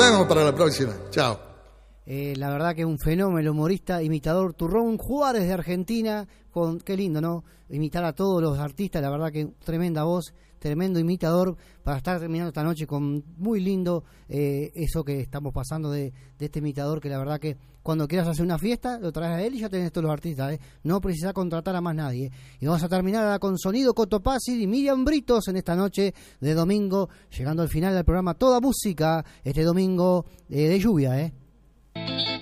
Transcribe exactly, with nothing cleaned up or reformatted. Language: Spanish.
vemos para la próxima. Chao. Eh, la verdad que un fenómeno, humorista, imitador, Turrón Juárez de Argentina, con qué lindo, ¿no? Imitar a todos los artistas, la verdad que tremenda voz, tremendo imitador, para estar terminando esta noche con muy lindo eh, eso que estamos pasando de, de este imitador, que la verdad que cuando quieras hacer una fiesta, lo traes a él y ya tenés todos los artistas, ¿eh? No precisás contratar a más nadie, ¿eh? Y vamos a terminar ahora con Sonido Cotopaxi y Miriam Britos en esta noche de domingo, llegando al final del programa Toda Música, este domingo eh, de lluvia, ¿eh?